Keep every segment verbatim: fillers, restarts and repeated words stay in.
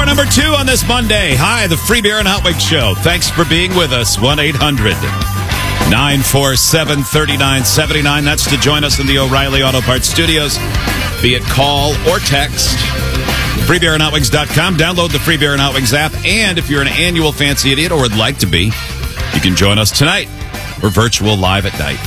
number two on this Monday. Hi, the Free Beer and Hot Wings Show. Thanks for being with us. one eight hundred nine four seven three nine seven nine. That's to join us in the O'Reilly Auto Parts studios, be it call or text. free beer and hot wings dot com. Download the Free Beer and Hot Wings app. And if you're an annual fancy idiot or would like to be, you can join us tonight. We're virtual live at night.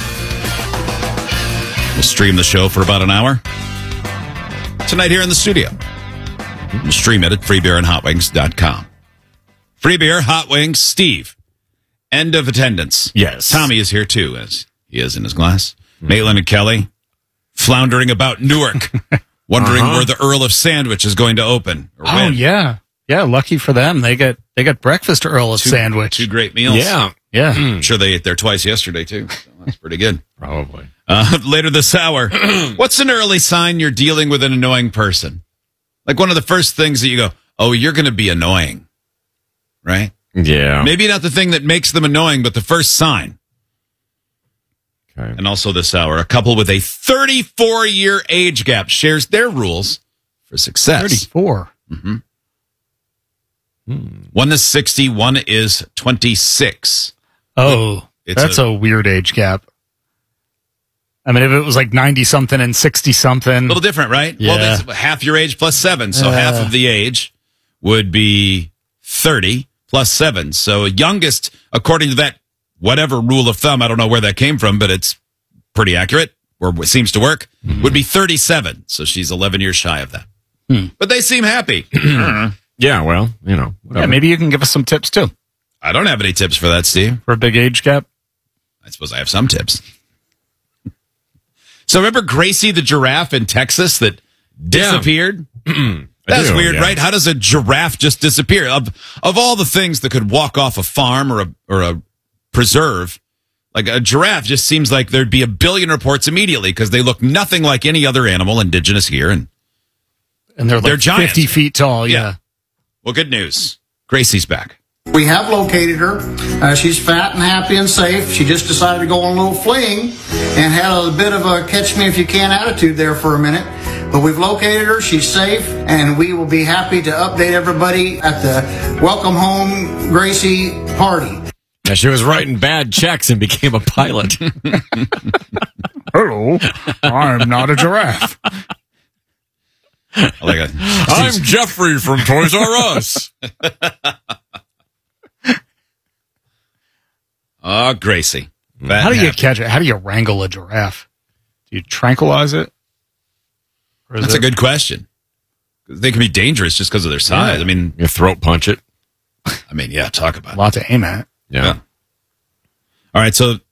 We'll stream the show for about an hour tonight here in the studio. We'll stream it at free beer and hot wings dot com. Free Beer, Hot Wings, Steve. End of attendance. Yes. Tommy is here too, as he is in his glass. Mm-hmm. Maitland and Kelly floundering about Newark, wondering uh-huh. where the Earl of Sandwich is going to open. Or oh, when. yeah. Yeah, lucky for them. They got they got breakfast Earl of two, Sandwich. Two great meals. Yeah. Yeah. I'm sure they ate there twice yesterday, too. So that's pretty good. Probably. Uh, later this hour, what's an early sign you're dealing with an annoying person? Like one of the first things that you go, oh, you're going to be annoying, right? Yeah. Maybe not the thing that makes them annoying, but the first sign. Okay. And also this hour, a couple with a thirty-four year age gap shares their rules for success. thirty-four. Mm-hmm. Hmm. One is sixty, one is twenty-six. Oh, it's that's a, a weird age gap. I mean, if it was like ninety-something and sixty-something. A little different, right? Yeah. Well, that's half your age plus seven. So uh, half of the age would be thirty plus seven. So youngest, according to that whatever rule of thumb, I don't know where that came from, but it's pretty accurate, or it seems to work, mm-hmm. would be thirty-seven. So she's eleven years shy of that. Hmm. But they seem happy. Yeah, well, you know. Yeah, maybe you can give us some tips, too. I don't have any tips for that, Steve. For a big age gap? I suppose I have some tips. So remember Gracie the giraffe in Texas that disappeared? Yeah. That's do, weird, yeah. right? How does a giraffe just disappear? Of of all the things that could walk off a farm or a or a preserve, like a giraffe just seems like there'd be a billion reports immediately because they look nothing like any other animal indigenous here, and and they're like they're giants. fifty feet tall. Yeah. yeah. Well, good news. Gracie's back. We have located her. Uh, she's fat and happy and safe. She just decided to go on a little fling and had a bit of a catch-me-if-you-can attitude there for a minute. But we've located her. She's safe, and we will be happy to update everybody at the Welcome Home Gracie party. Yeah, she was writing bad checks and became a pilot. Hello, I'm not a giraffe. I like it. I'm Jeffrey from Toys R Us. Oh, Gracie. Fat How do you happy. catch it? How do you wrangle a giraffe? Do you tranquilize it? Or is That's it... a good question. They can be dangerous just because of their size. Yeah. I mean, you throat punch it. I mean, yeah, talk about a lot to aim at. Yeah. yeah. All right, so